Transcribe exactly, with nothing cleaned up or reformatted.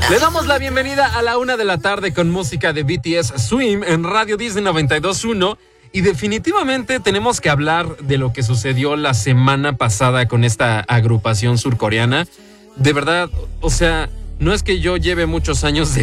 Le damos la bienvenida a la una de la tarde con música de B T S Swim en Radio Disney noventa y dos punto uno. Y definitivamente tenemos que hablar de lo que sucedió la semana pasada con esta agrupación surcoreana. De verdad, o sea, no es que yo lleve muchos años de